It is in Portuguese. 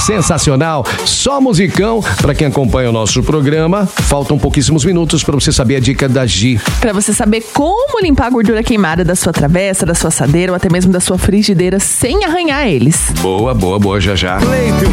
sensacional. Só musicão para quem acompanha o nosso programa. Faltam pouquíssimos minutos para você saber a dica da Gi. Para você saber como limpar a gordura queimada da sua travessa, da sua assadeira ou até mesmo da sua frigideira sem arranhar eles. Boa, já.